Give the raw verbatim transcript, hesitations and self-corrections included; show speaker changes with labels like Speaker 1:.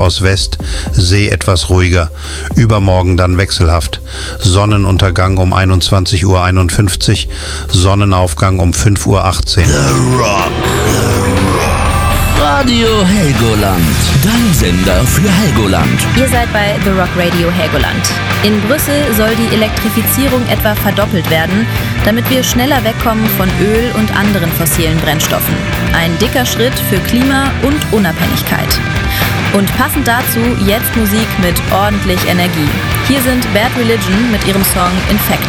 Speaker 1: aus West, See etwas ruhiger, übermorgen dann wechselhaft. Sonnenuntergang um einundzwanzig Uhr einundfünfzig, Sonnenaufgang um fünf Uhr achtzehn.
Speaker 2: The Rock. Radio Helgoland, dein Sender für Helgoland.
Speaker 3: Ihr seid bei The Rock Radio Helgoland. In Brüssel soll die Elektrifizierung etwa verdoppelt werden, damit wir schneller wegkommen von Öl und anderen fossilen Brennstoffen. Ein dicker Schritt für Klima und Unabhängigkeit. Und passend dazu jetzt Musik mit ordentlich Energie. Hier sind Bad Religion mit ihrem Song Infected.